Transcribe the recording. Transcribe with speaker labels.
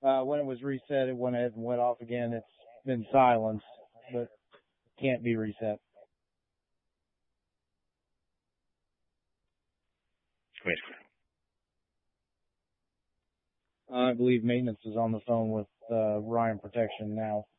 Speaker 1: When it was reset, it went ahead and went off again. It's been silenced, but can't be reset.
Speaker 2: Great.
Speaker 1: I believe maintenance is on the phone with Ryan Protection now.